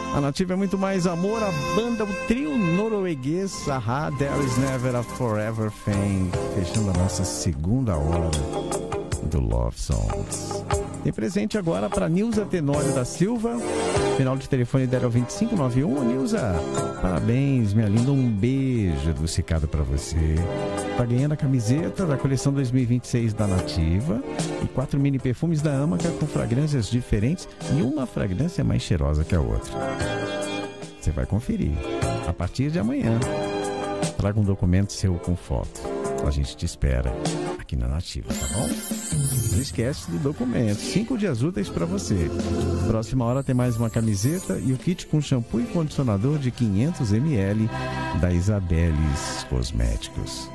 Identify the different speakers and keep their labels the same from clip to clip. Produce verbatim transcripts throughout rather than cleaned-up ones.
Speaker 1: A Nativa é muito mais amor. A banda, o trio norueguês, Aha, There Is Never a Forever Thing, fechando a nossa segunda hora do Love Songs. Tem presente agora para Nilza Tenório da Silva, final de telefone dela é vinte e cinco noventa e um. Nilza, parabéns, minha linda, um beijo adocicado para você. Tá ganhando a camiseta da coleção dois mil e vinte e seis da Nativa e quatro mini perfumes da Amaca com fragrâncias diferentes e uma fragrância mais cheirosa que a outra. Você vai conferir a partir de amanhã. Traga um documento seu com foto. A gente te espera aqui na Nativa, tá bom? Não esquece do documento. Cinco dias úteis para você. Próxima hora tem mais uma camiseta e o kit com shampoo e condicionador de quinhentos mililitros da Isabeles Cosméticos.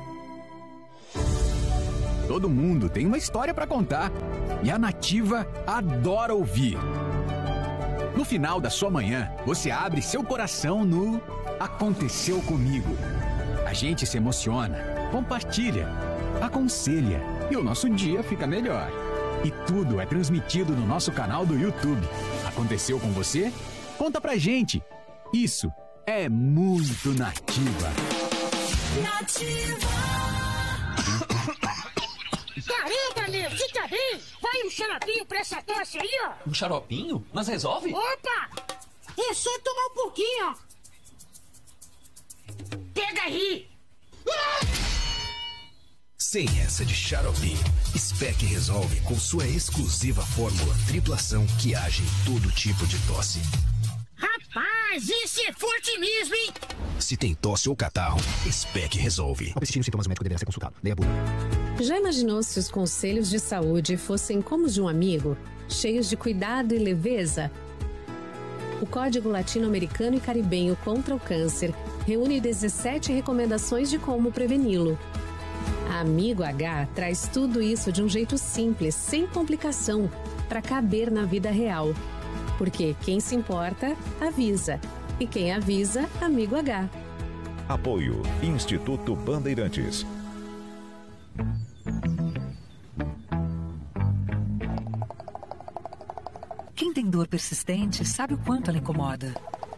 Speaker 2: Todo mundo tem uma história para contar e a Nativa adora ouvir. No final da sua manhã, você abre seu coração no Aconteceu Comigo. A gente se emociona, compartilha, aconselha e o nosso dia fica melhor. E tudo é transmitido no nosso canal do YouTube. Aconteceu com você? Conta pra gente. Isso é muito Nativa.
Speaker 3: Nativa! Caramba, Leo, você tá bem? Vai um xaropinho pra essa tosse aí, ó.
Speaker 4: Um xaropinho? Mas resolve?
Speaker 3: Opa! É só tomar um pouquinho, ó. Pega aí! Ah!
Speaker 5: Sem essa de xarope, Spec resolve com sua exclusiva fórmula triplação que age em todo tipo de tosse.
Speaker 3: Rapaz, esse é forte mesmo, hein?
Speaker 5: Se tem tosse ou catarro, Spec resolve. Ao persistir os sintomas, o médico deverá ser consultado. Leia a bula.
Speaker 6: Já imaginou se os conselhos de saúde fossem como os de um amigo, cheios de cuidado e leveza? O Código Latino-Americano e Caribenho contra o Câncer reúne dezessete recomendações de como preveni-lo. A Amigo H traz tudo isso de um jeito simples, sem complicação, para caber na vida real. Porque quem se importa, avisa. E quem avisa, Amigo H.
Speaker 7: Apoio Instituto Bandeirantes.
Speaker 8: Quem tem dor persistente sabe o quanto ela incomoda.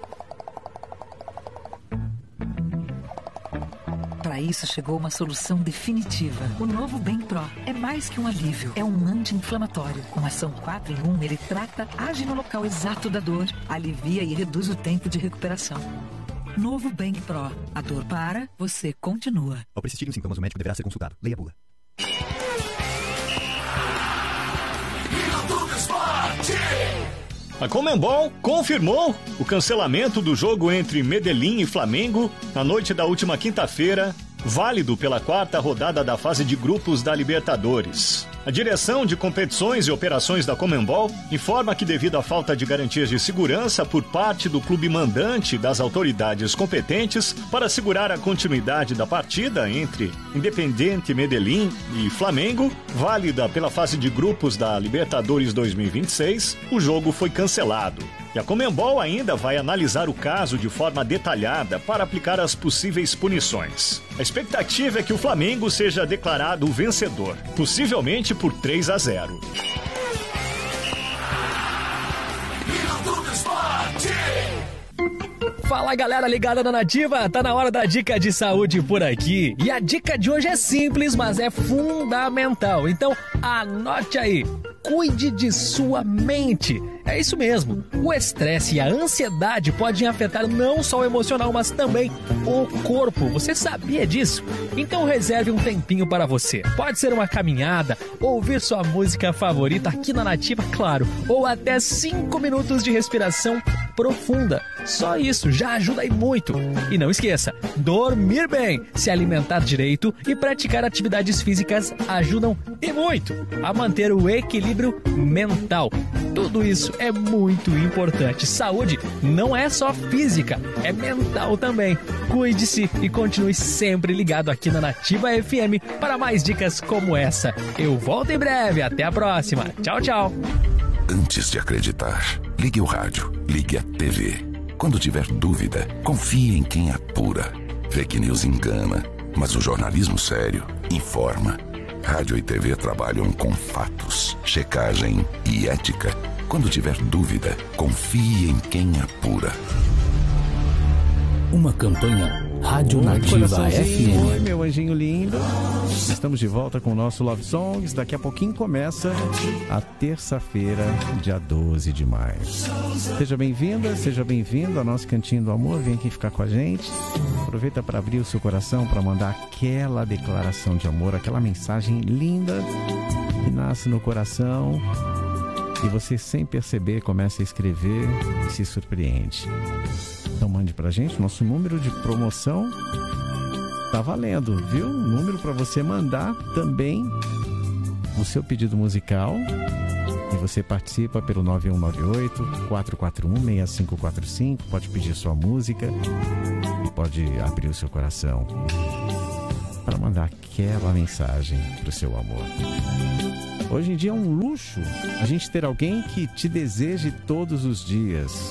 Speaker 8: Para isso chegou uma solução definitiva. O novo Bem Pro é mais que um alívio. É um anti-inflamatório. Com ação quatro em um, ele trata, age no local exato da dor, alivia e reduz o tempo de recuperação. Novo Bem Pro. A dor para, você continua.
Speaker 5: Ao persistir os sintomas, o médico deverá ser consultado. Leia a bula.
Speaker 9: A Conmebol confirmou o cancelamento do jogo entre Medellín e Flamengo na noite da última quinta-feira, válido pela quarta rodada da fase de grupos da Libertadores. A Direção de Competições e Operações da Conmebol informa que, devido à falta de garantias de segurança por parte do clube mandante e das autoridades competentes para assegurar a continuidade da partida entre Independiente Medellín e Flamengo, válida pela fase de grupos da Libertadores dois mil e vinte e seis, o jogo foi cancelado. E a Conmebol ainda vai analisar o caso de forma detalhada para aplicar as possíveis punições. A expectativa é que o Flamengo seja declarado o vencedor, possivelmente por três a zero.
Speaker 10: Fala, galera ligada na Nativa, tá na hora da dica de saúde por aqui. E a dica de hoje é simples, mas é fundamental. Então, anote aí. Cuide de sua mente. É isso mesmo. O estresse e a ansiedade podem afetar não só o emocional, mas também o corpo. Você sabia disso? Então reserve um tempinho para você. Pode ser uma caminhada, ouvir sua música favorita aqui na Nativa, claro, ou até cinco minutos de respiração profunda. Só isso já ajuda aí muito. E não esqueça, dormir bem, se alimentar direito e praticar atividades físicas ajudam e muito a manter o equilíbrio mental. Tudo isso é muito importante. Saúde não é só física, é mental também. Cuide-se e continue sempre ligado aqui na Nativa F M para mais dicas como essa. Eu volto em breve, até a próxima. Tchau, tchau.
Speaker 11: Antes de acreditar, ligue o rádio, ligue a T V. Quando tiver dúvida, confie em quem apura. Fake news engana, mas o jornalismo sério informa. Rádio e T V trabalham com fatos, checagem e ética. Quando tiver dúvida, confie em quem apura.
Speaker 12: Uma campanha Rádio Nativa F M.
Speaker 1: Oi, meu anjinho lindo. Estamos de volta com o nosso Love Songs. Daqui a pouquinho começa a terça-feira, dia doze de maio. Seja bem-vinda, seja bem-vindo ao nosso Cantinho do Amor. Vem aqui ficar com a gente. Aproveita para abrir o seu coração, para mandar aquela declaração de amor, aquela mensagem linda que nasce no coração e você, sem perceber, começa a escrever e se surpreende. Então mande pra gente, nosso número de promoção tá valendo, viu? Um número para você mandar também o seu pedido musical e você participa pelo nove um nove oito, quatro quatro um, seis cinco quatro cinco, pode pedir sua música e pode abrir o seu coração para mandar aquela mensagem pro seu amor. Hoje em dia é um luxo a gente ter alguém que te deseje todos os dias,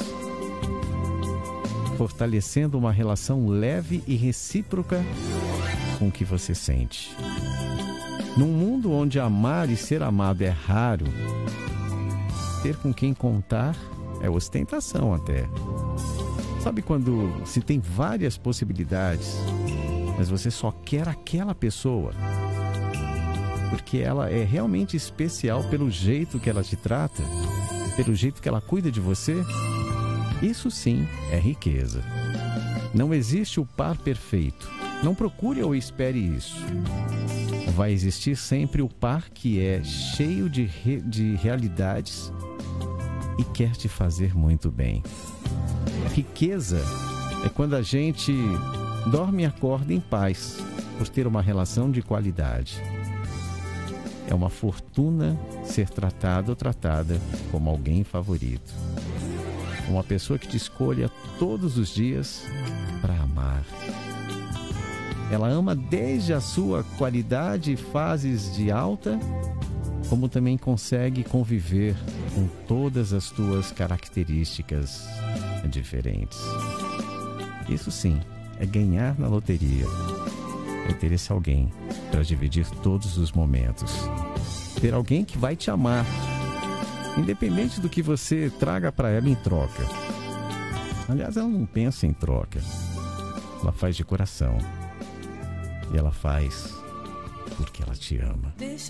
Speaker 1: fortalecendo uma relação leve e recíproca com o que você sente. Num mundo onde amar e ser amado é raro, ter com quem contar é ostentação até. Sabe quando se tem várias possibilidades, mas você só quer aquela pessoa porque ela é realmente especial pelo jeito que ela te trata, pelo jeito que ela cuida de você? Isso sim é riqueza. Não existe o par perfeito. Não procure ou espere isso. Vai existir sempre o par que é cheio de, re... de realidades e quer te fazer muito bem. Riqueza é quando a gente dorme e acorda em paz por ter uma relação de qualidade. É uma fortuna ser tratado ou tratada como alguém favorito. Uma pessoa que te escolha todos os dias para amar. Ela ama desde a sua qualidade e fases de alta, como também consegue conviver com todas as tuas características diferentes. Isso sim, é ganhar na loteria. É ter esse alguém para dividir todos os momentos. Ter alguém que vai te amar, independente do que você traga para ela em troca. Aliás, ela não pensa em troca. Ela faz de coração. E ela faz porque ela te ama.